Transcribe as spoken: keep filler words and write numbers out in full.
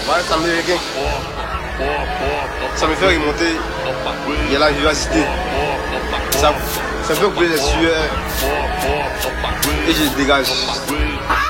Ouais, ça me fait Ça me fait remonter. Il y a la vivacité. Ça, ça fait couler les sueurs. Et je dégage.